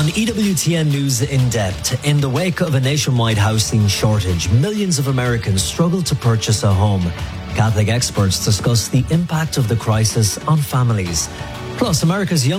EWTN News in depth, in the wake of a nationwide housing shortage, millions of Americans struggle to purchase a home. Catholic experts discuss the impact of the crisis on families. Plus, America's young